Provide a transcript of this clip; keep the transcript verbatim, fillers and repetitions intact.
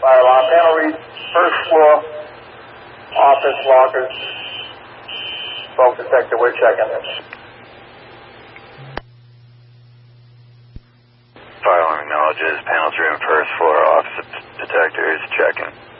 Fire alarm panel reads first floor, office lockers, smoke detector, we're checking this. Fire alarm acknowledges panels room, first floor, office detectors, checking.